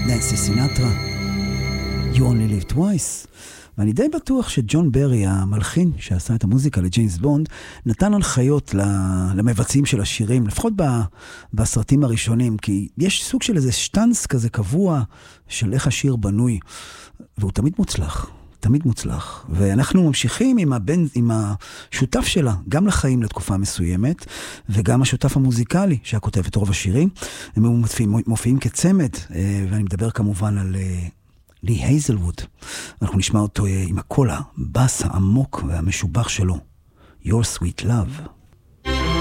ננסי סינטרה, You Only Live Twice. ואני די בטוח שג'ון ברי, המלחין שעשה את המוזיקה לג'יימס בונד, נתן הנחיות למבצעים של השירים, לפחות בסרטים הראשונים, כי יש סוג של איזה שטנס כזה קבוע של איך השיר בנוי, והוא תמיד מוצלח. תמיד מוצלח. ואנחנו ממשיכים עם השותף שלה, גם לחיים לתקופה מסוימת, וגם השותף המוזיקלי שהכותב את רוב השירים. הם מופיעים כצמד, ואני מדבר כמובן על לי הייזלווד. אנחנו נשמע אותו עם הקול הבאס העמוק והמשובח שלו. Your Sweet Love.